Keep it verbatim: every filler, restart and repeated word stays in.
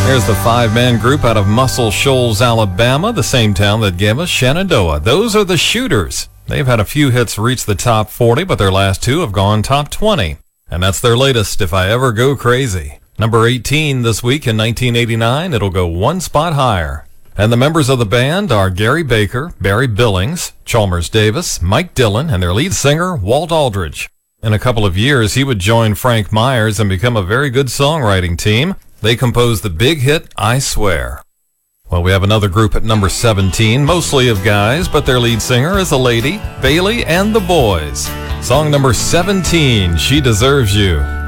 Here's the five-man group out of Muscle Shoals, Alabama, the same town that gave us Shenandoah. Those are the Shooters. They've had a few hits reach the top forty, but their last two have gone top twenty. And that's their latest, If I Ever Go Crazy. Number eighteen this week in nineteen eighty-nine, it'll go one spot higher. And the members of the band are Gary Baker, Barry Billings, Chalmers Davis, Mike Dillon, and their lead singer, Walt Aldridge. In a couple of years, he would join Frank Myers and become a very good songwriting team. They composed the big hit, I Swear. Well, we have another group at number seventeen, mostly of guys, but their lead singer is a lady, Bailey and the Boys. Song number seventeen, She Deserves You.